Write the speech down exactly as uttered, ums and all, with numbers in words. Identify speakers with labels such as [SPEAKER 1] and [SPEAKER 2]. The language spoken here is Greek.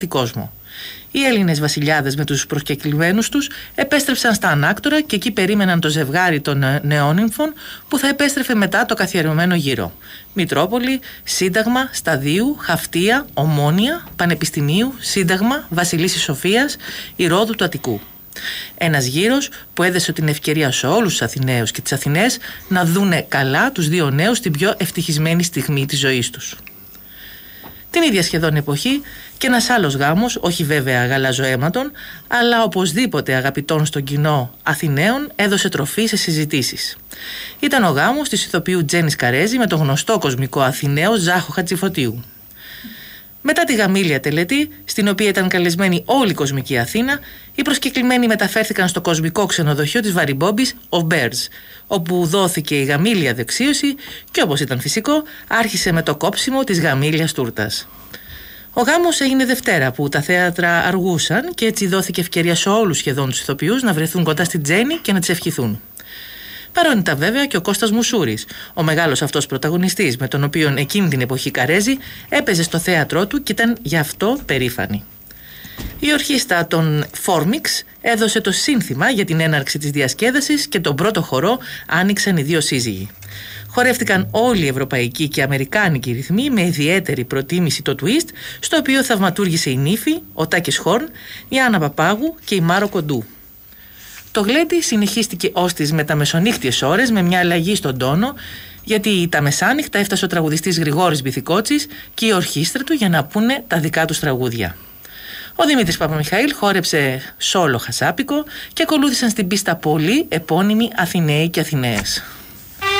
[SPEAKER 1] κόσμο. Οι Έλληνες βασιλιάδες με τους προσκεκλημένους τους επέστρεψαν στα ανάκτορα και εκεί περίμεναν το ζευγάρι των νεόνυμφων που θα επέστρεφε μετά το καθιερωμένο γύρο. Μητρόπολη, Σύνταγμα, Σταδίου, Χαυτία, Ομόνια, Πανεπιστημίου, Σύνταγμα, Βασιλίσσης Σοφίας, η Ρόδου του Αττικού. Ένας γύρος που έδεσε την ευκαιρία σε όλους τους Αθηναίους και τις Αθηναίες να δούνε καλά τους δύο νέους στην πιο ευτυχισμένη στιγμή της ζωής τους. Την ίδια σχεδόν εποχή και ένας άλλος γάμος, όχι βέβαια γαλαζοαίματων, αλλά οπωσδήποτε αγαπητών στον κοινό Αθηναίων, έδωσε τροφή σε συζητήσεις. Ήταν ο γάμος της ηθοποιού Τζένης Καρέζη με τον γνωστό κοσμικό Αθηναίο Ζάχο Χατζηφωτίου. Μετά τη γαμήλια τελετή, στην οποία ήταν καλεσμένη όλη η κοσμική Αθήνα, οι προσκεκλημένοι μεταφέρθηκαν στο κοσμικό ξενοδοχείο της Βαριμπόμπης Auberge, όπου δόθηκε η γαμήλια δεξίωση και, όπως ήταν φυσικό, άρχισε με το κόψιμο της γαμήλιας τούρτας. Ο γάμος έγινε Δευτέρα, που τα θέατρα αργούσαν και έτσι δόθηκε ευκαιρία σε όλους σχεδόν τους ηθοποιούς να βρεθούν κοντά στην Τζένη και να της ευχηθούν. Παρόν ήταν βέβαια και ο Κώστας Μουσούρης, ο μεγάλος αυτός πρωταγωνιστής με τον οποίο εκείνη την εποχή Καρέζη έπαιζε στο θέατρό του και ήταν γι' αυτό περήφανη. Η ορχήστρα των Φόρμιξ έδωσε το σύνθημα για την έναρξη της διασκέδασης και τον πρώτο χορό άνοιξαν οι δύο σύζυγοι. Χορεύτηκαν όλοι οι ευρωπαϊκοί και αμερικάνικοι ρυθμοί με ιδιαίτερη προτίμηση το twist, στο οποίο θαυματούργησε η Νύφη, ο Τάκης Χόρν, η Άννα Παπάγου και η Μάρο Κοντού. Το γλέντι συνεχίστηκε ως τις μεταμεσονύχτιες ώρες με μια αλλαγή στον τόνο, γιατί τα μεσάνυχτα έφτασε ο τραγουδιστής Γρηγόρης Μπιθικότσης και η ορχήστρα του για να πούνε τα δικά τους τραγούδια. Ο Δημήτρης Παπαμιχαήλ χόρεψε σόλο χασάπικο και ακολούθησαν στην πίστα πολλοί επώνυμοι Αθηναίοι και Αθηναίες.